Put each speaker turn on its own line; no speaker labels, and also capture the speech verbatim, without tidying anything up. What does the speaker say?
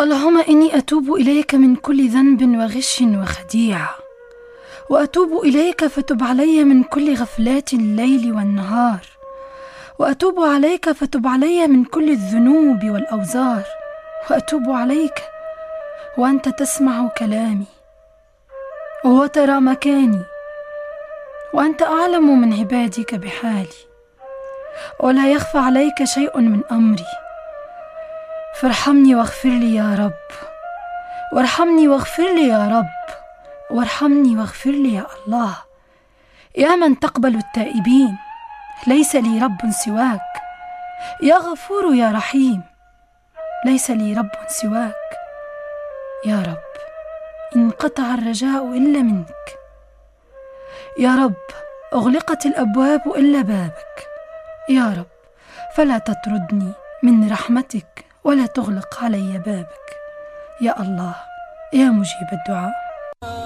اللهم إني أتوب إليك من كل ذنب وغش وخديعة، وأتوب إليك فتب علي من كل غفلات الليل والنهار، وأتوب عليك فتب علي من كل الذنوب والأوزار، وأتوب عليك وأنت تسمع كلامي وترى مكاني، وأنت أعلم من عبادك بحالي، ولا يخفى عليك شيء من أمري. فارحمني واغفر لي يا رب، وارحمني واغفر لي يا رب، وارحمني واغفر لي يا الله، يا من تقبل التائبين. ليس لي رب سواك، يا غفور يا رحيم، ليس لي رب سواك. يا رب انقطع الرجاء إلا منك، يا رب أغلقت الأبواب إلا بابك. يا رب فلا تطردني من رحمتك ولا تغلق علي بابك. يا الله يا مجيب الدعاء.